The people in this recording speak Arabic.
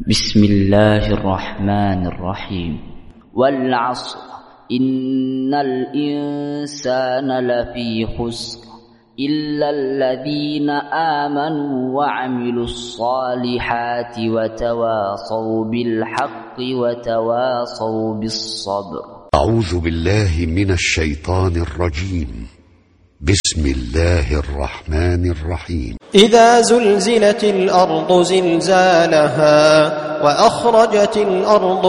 بسم الله الرحمن الرحيم. والعصر إن الإنسان لفي خسر إلا الذين آمنوا وعملوا الصالحات وتواصوا بالحق وتواصوا بالصبر. أعوذ بالله من الشيطان الرجيم. بسم الله الرحمن الرحيم. إذا زلزلت الأرض زلزالها وأخرجت الأرض